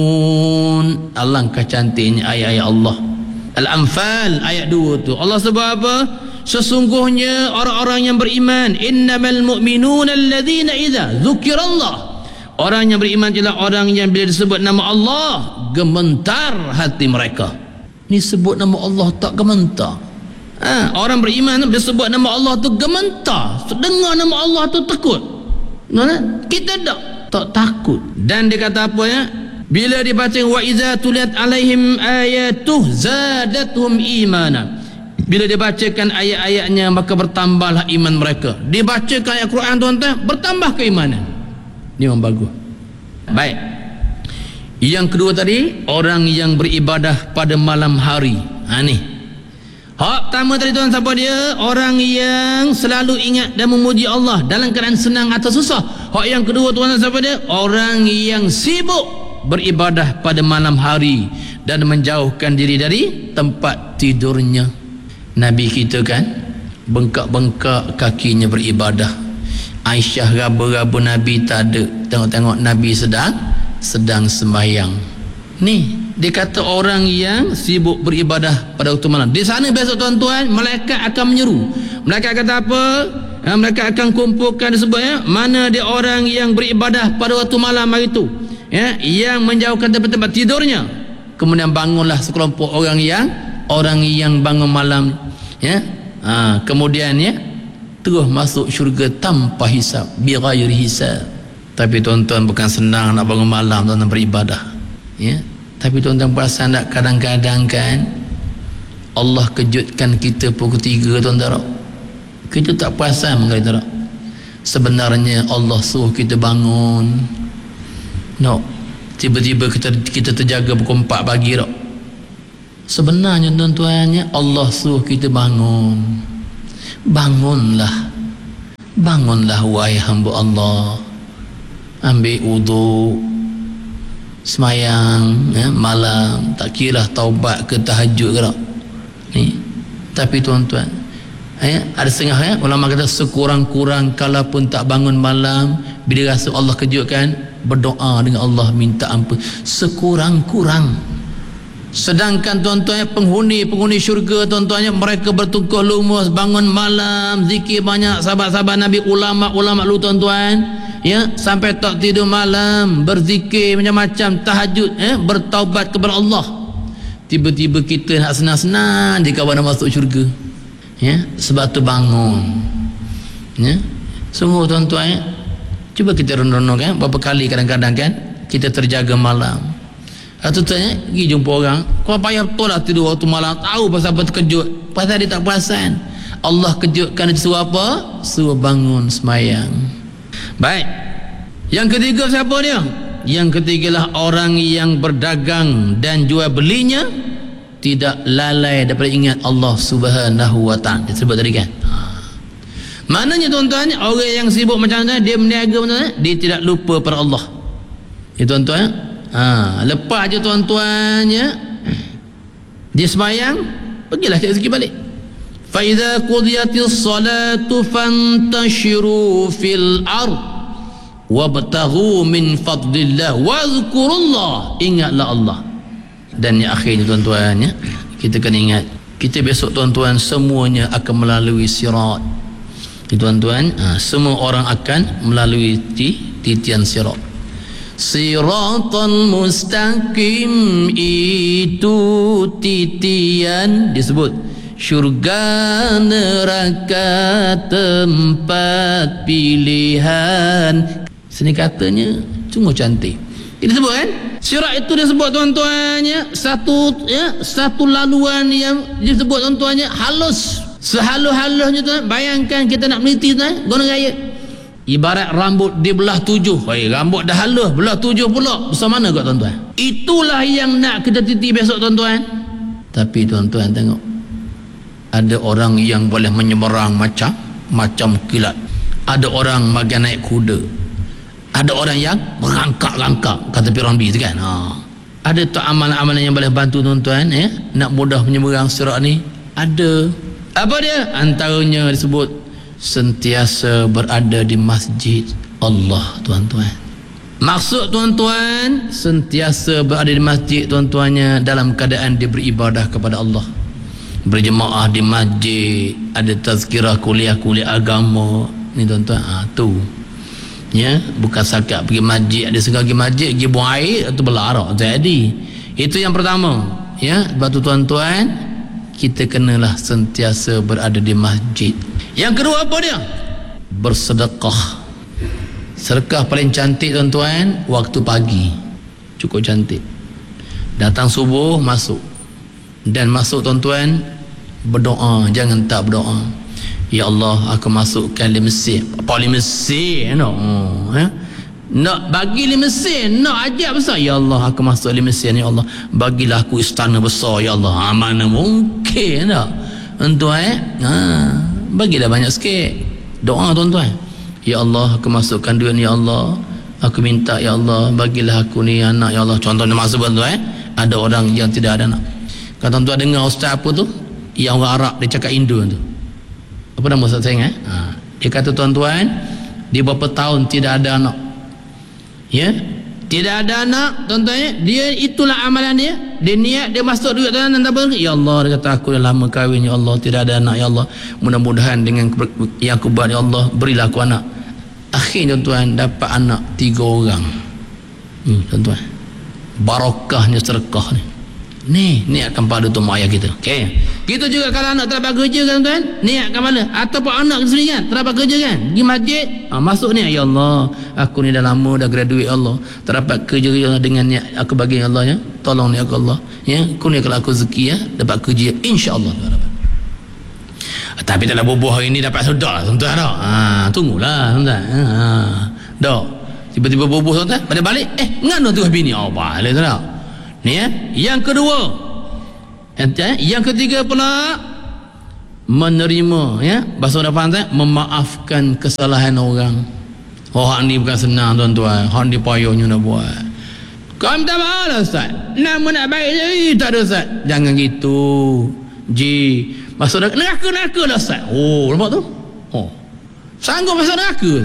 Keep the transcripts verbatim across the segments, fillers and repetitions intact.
Alangkah cantiknya ayat-ayat Allah. Al-Anfal ayat dua tu Allah sebut apa? Sesungguhnya orang-orang yang beriman, innamal mu'minuna alladhina idza dzukirallah, orang yang beriman ialah orang yang bila disebut nama Allah gementar hati mereka. Ni sebut nama Allah tak gementar. Ha, orang beriman bila sebut nama Allah tu gementar, dengar nama Allah tu takut. Mana? Kita tak tak takut. Dan dia kata apa ya? Bila dibaca wa iza tuliyat alaihim ayatuh zadatuhum imana, bila dibacakan ayat-ayatnya maka bertambahlah iman mereka. Dibacakan ayat Quran tuan-tuan, bertambah keimanan. Ini yang bagus. Baik. Yang kedua tadi, orang yang beribadah pada malam hari. Ha ni. Hak pertama tadi tuan siapa dia? Orang yang selalu ingat dan memuji Allah dalam keadaan senang atau susah. Hak yang kedua tuan siapa dia? Orang yang sibuk beribadah pada malam hari dan menjauhkan diri dari tempat tidurnya. Nabi kita kan bengkak-bengkak kakinya beribadah. Aisyah raba-raba Nabi tak ada. Tengok-tengok Nabi sedang sedang sembahyang. Ni dia kata orang yang sibuk beribadah pada waktu malam. Di sana besok tuan-tuan malaikat akan menyeru. Malaikat kata apa? Ha, mereka akan kumpulkan disebutnya mana dia orang yang beribadah pada waktu malam hari itu, ya, yang menjauhkan tempat-tempat tidurnya. Kemudian bangunlah sekelompok orang yang orang yang bangun malam, ya, ha, kemudian ya terus masuk syurga tanpa hisab, bighairi hisab. Tapi tuan-tuan bukan senang nak bangun malam tuan-tuan beribadah, ya. Tapi tuan-tuan perasan tak kadang-kadang kan Allah kejutkan kita pukul tiga tuan-tuan. Kita tak perasan kali tak. Sebenarnya Allah suruh kita bangun. No. Tiba-tiba kita kita terjaga pukul empat pagi tak. Sebenarnya tuan-tuannya Allah suruh kita bangun. Bangunlah. Bangunlah wahai hamba Allah. Ambil wudu, semayang, ya, malam, tak kira taubat ke tahajud ke tak. Ni. Tapi tuan-tuan, ya, ada setengah ya, ulama kata sekurang-kurang kalaupun tak bangun malam, bila rasa Allah kejutkan, berdoa dengan Allah minta ampun sekurang-kurang. Sedangkan tuan-tuan penghuni-penghuni syurga tuan-tuannya mereka bertungkuh lumus bangun malam, zikir banyak, sahabat-sahabat Nabi, ulama-ulama lu tuan-tuan, ya, sampai tak tidur malam, berzikir macam-macam, tahajud, ya, bertaubat kepada Allah. Tiba-tiba kita nak senang-senang di kawan masuk syurga, ya, sebab tu bangun, ya. Sungguh tuan-tuan, ya, cuba kita renung-renung kan berapa kali kadang-kadang kan kita terjaga malam. Atau tanya, pergi jumpa orang, kau payah betul lah tidur waktu malam, tahu pasal apa terkejut, pasal dia tak perasan. Allah kejutkan dia suruh apa? Suruh bangun semayang. Baik. Yang ketiga siapa dia? Yang ketigalah orang yang berdagang dan jual belinya tidak lalai daripada ingat Allah Subhanahu wa taala. Disebut tadi kan. Maknanya tuan-tuan, orang yang sibuk macam tu dia berniaga macam tu, dia tidak lupa pada Allah. Ya tuan-tuan, ha, lepas je tuan-tuannya dia sembahyang, pergilah cari rezeki balik. Fa idza qudiyatis salatu fantashiru fil ard wabtaghu min fadlillah wazkurullah, ingatlah Allah. Dan yang akhirnya tuan-tuan, ya, kita kena ingat kita besok tuan-tuan semuanya akan melalui sirat. Tuan-tuan, ha, semua orang akan melalui titian sirat. Siratal mustaqim itu titian disebut syurga neraka tempat pilihan. Sini katanya cuma cantik. Ini disebut kan? Sirat itu disebut tuan-tuannya satu, ya, satu laluan yang disebut tuan-tuannya halus. Sehalus-halusnya tuan, bayangkan kita nak meniti tuan, guna gaya. Ibarat rambut dibelah tujuh. Hei, rambut dah halus, belah tujuh pula. Besar mana kot tuan-tuan? Itulah yang nak kita titi besok tuan-tuan. Tapi tuan-tuan tengok, ada orang yang boleh menyeberang macam macam kilat. Ada orang bagian naik kuda. Ada orang yang merangkak-rangkak, kata Pirambi tu kan. Ha. Ada tak amalan-amalan yang boleh bantu tuan-tuan, ya, nak mudah menyeberang sirat ni? Ada. Apa dia? Antaranya disebut sentiasa berada di masjid Allah tuan-tuan. Maksud tuan-tuan, sentiasa berada di masjid tuan-tuannya dalam keadaan dia beribadah kepada Allah, berjemaah di masjid, ada tazkirah kuliah-kuliah agama ni tuan-tuan. Ha, tu ya, bukan sakat pergi masjid, ada segala pergi masjid pergi buang air atau belarak jadi. Itu yang pertama ya. Sebab tu tuan-tuan, kita kenalah sentiasa berada di masjid. Yang kedua apa dia? Bersedekah. Sedekah paling cantik tuan-tuan waktu pagi, cukup cantik. Datang subuh masuk, dan masuk tuan-tuan berdoa, jangan tak berdoa, ya Allah aku masukkan di Mesir. Apa di Mesir no? Oh, ya? Nak bagi di Mesir, nak ajak besar, ya Allah aku masuk di Mesir, ya Allah bagilah aku istana besar, ya Allah. Ha, mana mungkin tak tuan-tuan eh? Ha, bagilah banyak sikit doa tuan-tuan. Ya Allah aku masukkan duit ni, ya Allah aku minta, ya Allah bagilah aku ni anak, ya Allah. Contohnya masuk tuan-tuan eh? Ada orang yang tidak ada anak. Kalau tuan-tuan dengar ustaz apa tu, yang orang Arab dia cakap Indo tu, apa nama ustaz saya eh? Ha, dia kata tuan-tuan, dia berapa tahun tidak ada anak ya, tidak ada anak tuan-tuan eh? Dia itulah amalan dia, dia niat dia masuk duit tuan-tuan, ya Allah dia kata aku dah lama kahwin, ya Allah tidak ada anak, ya Allah mudah-mudahan dengan yang aku buat, ya Allah berilah aku anak. Akhirnya tuan-tuan dapat anak tiga orang. hmm, tuan-tuan barakahnya sedekah ni. Ni niatkan pada tu mak ayah kita. Okey. Kita juga kalau anak terdapat kerja kan tuan, niatkan mana? Ataupun anak sendiri kan terdapat kerja kan, pergi masjid, ha, masuk ni, ya Allah aku ni dah lama dah graduate, ya Allah terdapat kerja, ya Allah dengan niat aku bagi, ya Allah ya tolong ni aku, Allah ya kurniakan aku rezeki ya, dapat kerja insya-Allah. Tapi tak nak bubuh hari ni dapat sudah tuan-tuan dah. Ha, tunggulah tuan-tuan. Ha, dah. Tiba-tiba bubuh tuan-tuan, pada balik eh ngano tu bini. Oh balik tu dah. Ni ya. Yang kedua. Yang ketiga pula menerima ya. Bahasa orang faham tak? Memaafkan kesalahan orang. Oh hak ni bukan senang tuan-tuan. Hak ni payahnya nak buat. Kau minta maaf lah ustaz. Nama nak baik je. Tak ada ustaz. Jangan gitu. Ji. Masuk neraka-neraka dah ustaz. Oh, nampak tu? Oh. Sanggup masuk neraka.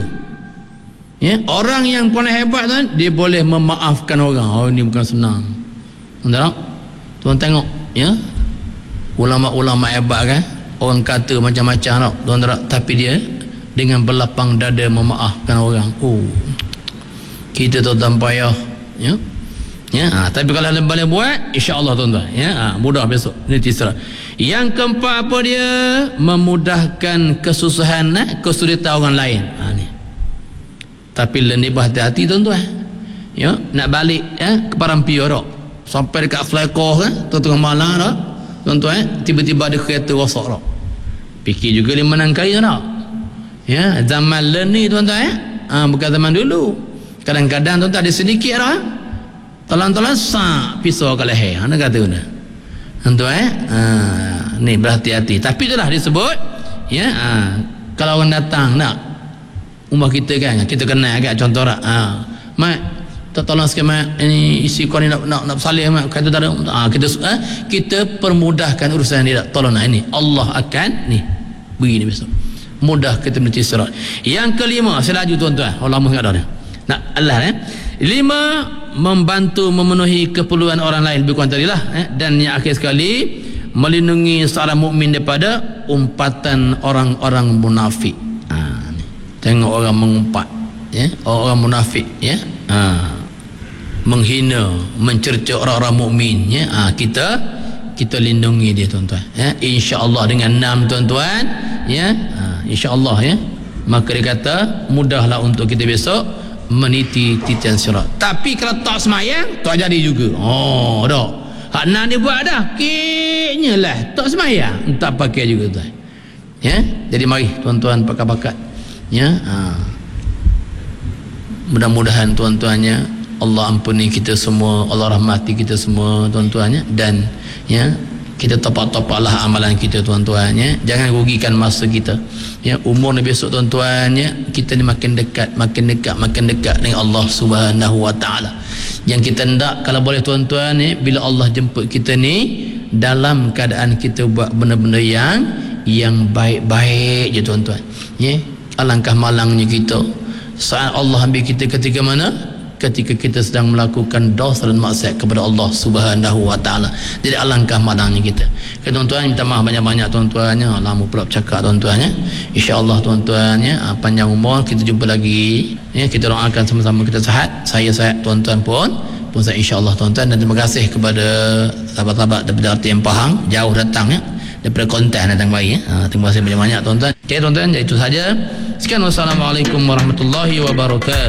Ya, orang yang paling hebat tuan, dia boleh memaafkan orang. Oh, ini bukan senang. Tuan Tuan tengok, ya. Ulama-ulama hebat kan? Orang kata macam-macam tau. Tuan tak? Tapi dia dengan berlapang dada memaafkan orang. Oh. Kita tuan-tuan payah, ya. Ya, ha, tapi kalau boleh buat, insya-Allah tuan-tuan, ya, ha, mudah besok. Ini tisra. Yang keempat apa dia? Memudahkan kesusahan, eh, kesulitan orang lain. Ha, ni. Tapi lebih berhati-hati tuan-tuan. Ya, nak balik ya ke Parampi orang. Sampai dekat Flekoh kan, tengah malam dah. Tuan-tuan, eh, tiba-tiba ada kereta rosak dah. Fikir juga lima enam kali dah. Ya, zaman learn ni tuan-tuan, eh. Ha, bukan zaman dulu. Kadang-kadang tuan-tuan ada sedikit dah. Talan-talan sak pisau ke leher. Mana kata guna? Tuan eh? Ha, ni berhati-hati. Tapi itulah disebut ya, ha, kalau orang datang nak rumah kita kan, kita kenal agak contoh rak. Ha, mat, tolong sikit mat, ini isi kau ni nak nak nak bersalin mat, kata tak ada. Ha, kita eh, kita permudahkan urusan dia. Tolong nak ini. Allah akan ni beri ni besok. Mudah kita meniti surat. Yang kelima, saya laju tuan-tuan. Allah lama enggak ada. Nak Allah eh. Lima, membantu memenuhi keperluan orang lain lebih kurang tadilah eh? Dan yang akhir sekali, melindungi seorang mukmin daripada umpatan orang-orang munafik. Ha, ni. Tengok orang mengumpat ya, orang munafik ya, ha, menghina, mencerca orang-orang mukmin ya, ha, kita kita lindungi dia tuan-tuan ya, insya-Allah dengan enam tuan-tuan ya, ha, insya-Allah ya. Maka dia kata mudahlah untuk kita besok meniti titian sirat. Tapi kalau tak semayang, tak jadi juga. Oh, dah. Hak nak dia buat dah. Keknya lah tak semayang, tak pakai juga tuan. Ya, jadi mari tuan-tuan pakat-pakat. Ya, ha. Mudah-mudahan tuan-tuannya Allah ampuni kita semua, Allah rahmati kita semua tuan-tuannya, dan ya kita topak-topaklah amalan kita tuan-tuannya. Jangan rugikan masa kita. Ya, umur ni besok tuan-tuannya, kita ni makin dekat, makin dekat, makin dekat dengan Allah Subhanahu wa taala. Yang kita hendak kalau boleh tuan-tuan ni, bila Allah jemput kita ni dalam keadaan kita buat benda-benda yang yang baik-baik je tuan-tuan. Ya, alangkah malangnya kita saat Allah ambil kita ketika mana? ketika kita sedang melakukan dosa dan maksiat kepada Allah Subhanahu wa taala. Jadi alangkah malangnya kita. Okay, tuan-tuan, minta maaf banyak-banyak tuan-tuannya. Lama pula bercakap tuan-tuannya. Insya-Allah tuan-tuannya, panjang umur, kita jumpa lagi. Ya, kita doakan sama-sama kita sihat. Saya sihat, tuan-tuan pun pun saya, insya-Allah tuan-tuan. Dan terima kasih kepada sahabat-sahabat daripada Arti yang Pahang, jauh datang ya, daripada Kelantan datang mari ya. Ha, terima kasih banyak-banyak tuan-tuan. Okey tuan-tuan, itu saja. Sekian, wassalamualaikum warahmatullahi wabarakatuh.